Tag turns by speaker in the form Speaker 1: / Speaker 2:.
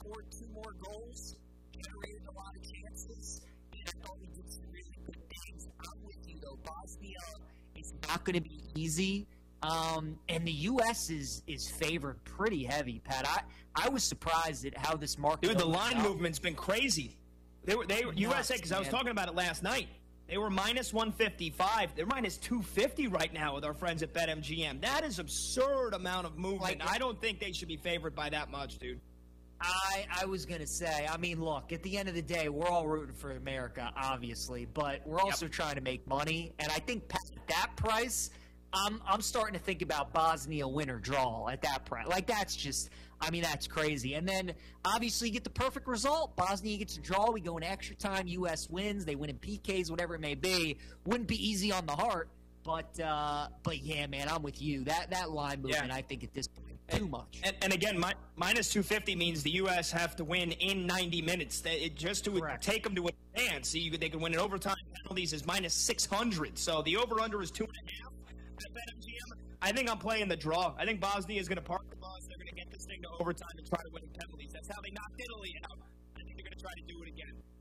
Speaker 1: scored 2 more goals, generated a lot of chances, and I thought we did some really good things. I'm with you, though. Bosnia is not going to be easy. And the U.S. is favored pretty heavy, Pat. I was surprised at how this market.
Speaker 2: Dude, the line movement's been crazy. They were USA, because I was talking about it last night. They were minus 155. They're minus 250 right now with our friends at BetMGM. That is absurd amount of movement. I don't think they should be favored by that much, dude.
Speaker 1: I was going to say, I mean, look, at the end of the day, we're all rooting for America, obviously, but we're also trying to make money. And I think at that price, I'm starting to think about Bosnia win or draw at that price. Like, that's just, I mean, that's crazy. And then, obviously, you get the perfect result. Bosnia gets a draw. We go in extra time. U.S. wins. They win in PKs, whatever it may be. Wouldn't be easy on the heart. But yeah, man, I'm with you. That line movement, I think, at this point, too much.
Speaker 2: And again, minus 250 means the U.S. have to win in 90 minutes. Just to take them to advance. So they can win in overtime. Penalties is minus 600. So the over-under is 2.5. At BetMGM, I think I'm playing the draw. I think Bosnia is going to park the bus. They're going to get this thing to overtime and try to win in penalties. That's how they knocked Italy out. I think they're going to try to do it again.